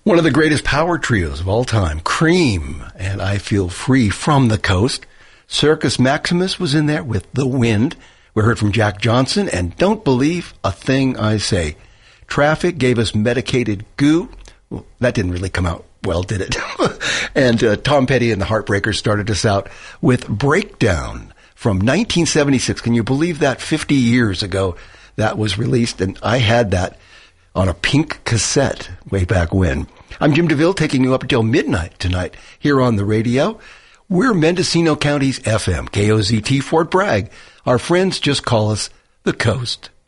One of the greatest power trios of all time, Cream, and I Feel Free from the Coast. Circus Maximus was in there with The Wind. We heard from Jack Johnson and Don't Believe a Thing I Say. Traffic gave us Medicated Goo. Well, that didn't really come out well, did it? And Tom Petty and the Heartbreakers started us out with Breakdown from 1976. Can you believe that? 50 years ago that was released, and I had that on a pink cassette way back when. I'm Jim DeVille, taking you up until midnight tonight here on the radio. We're Mendocino County's FM, KOZT Fort Bragg. Our friends just call us the Coast.